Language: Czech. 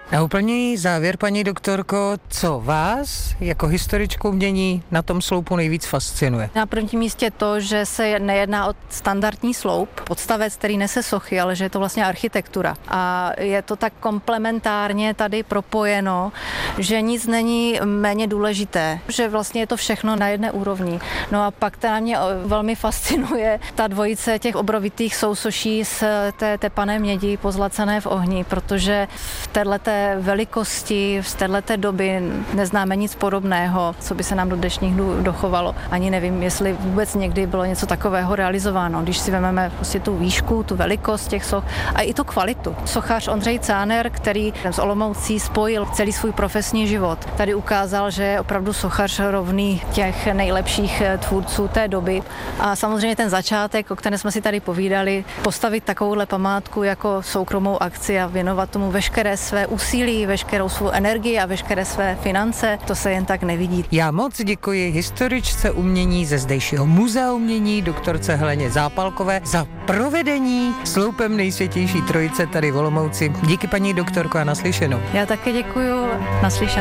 Na úplný závěr, paní doktorko, co vás jako historičku umění na tom sloupu nejvíc fascinuje? Na prvním místě to, že se nejedná o standardní sloup, podstavec, který nese sochy, ale že je to vlastně architektura. A je to tak komplementárně tady propojeno, že nic není méně důležité, že vlastně je to všechno na jedné úrovni. No a pak teda mě velmi fascinuje ta dvojice těch obrovitých sousoší z té tepané mědi pozlacené v ohni, protože v této velikosti, z této doby neznáme nic podobného, co by se nám do dnešních dnů dochovalo. Ani nevím, jestli vůbec někdy bylo něco takového realizováno. Když si vezmeme prostě tu výšku, tu velikost těch soch a i tu kvalitu. Sochař Ondřej Cáner, který z Olomoucí spojil celý svůj profesní život, tady ukázal, že je opravdu sochař rovný těch nejlepších tvůrců té doby. A samozřejmě ten začátek, o kterém jsme si tady povídali, postavit takovouhle památku jako soukromou akci a věnovat tomu veškeré své úsilí, veškerou svou energii a veškeré své finance, to se jen tak nevidí. Já moc děkuji historičce umění ze zdejšího muzea umění, doktorce Heleně Zápalkové, za provedení sloupem Nejsvětější trojice tady v Olomouci. Díky, paní doktorko, a naslyšenou. Já také děkuju, naslyšenou.